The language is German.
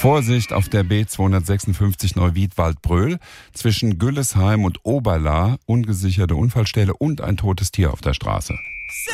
Vorsicht auf der B256 Neuwied-Waldbröl. Zwischen Güllesheim und Oberla ungesicherte Unfallstelle und ein totes Tier auf der Straße.